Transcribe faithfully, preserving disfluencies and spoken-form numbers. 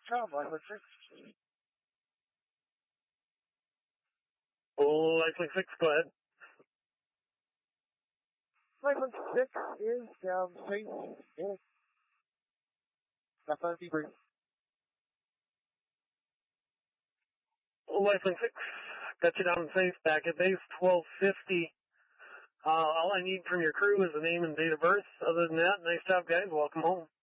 job, Lifelink six. Oh, Lifelink six, go ahead. Lifelink six is down safe. Yeah. That's on debrief. Oh, Lifelink six, got you down safe back at base twelve fifty. Uh, all I need from your crew is a name and date of birth. Other than that, nice job, guys. Welcome home.